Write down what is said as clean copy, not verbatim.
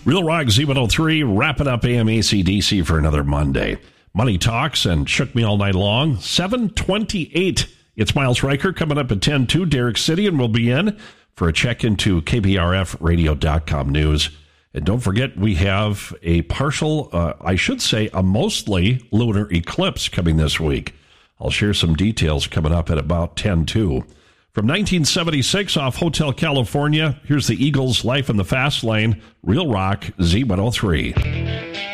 Real Rock Z103, wrapping up AM AC/DC for another Monday. Money Talks and Shook Me All Night Long. 7:28. It's Miles Riker coming up at 10:02. Derek City, and we'll be in for a check into KPRFradio.com news. And don't forget, we have a partial, a mostly lunar eclipse coming this week. I'll share some details coming up at about 10:02. From 1976 off Hotel California, here's the Eagles' Life in the Fast Lane, Real Rock Z103.